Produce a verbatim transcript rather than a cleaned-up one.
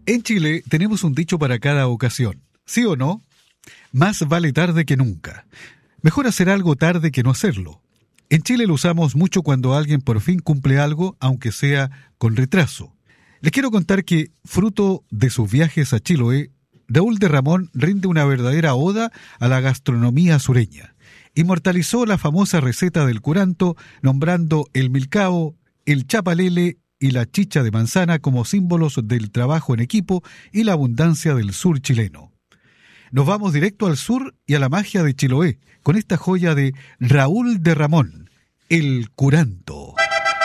En Chile tenemos un dicho para cada ocasión. ¿Sí o no? Más vale tarde que nunca. Mejor hacer algo tarde que no hacerlo. En Chile lo usamos mucho cuando alguien por fin cumple algo, aunque sea con retraso. Les quiero contar que, fruto de sus viajes a Chiloé, Raúl de Ramón rinde una verdadera oda a la gastronomía sureña. Inmortalizó la famosa receta del curanto, nombrando el milcao, el chapalele y la chicha de manzana como símbolos del trabajo en equipo y la abundancia del sur chileno. Nos vamos directo al sur y a la magia de Chiloé, con esta joya de Raúl de Ramón, el curanto.